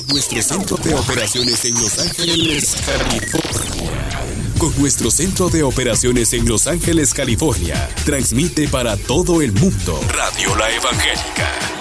nuestro centro de operaciones en Los Ángeles, California. Con nuestro centro de operaciones en Los Ángeles, California, transmite para todo el mundo Radio La Evangélica.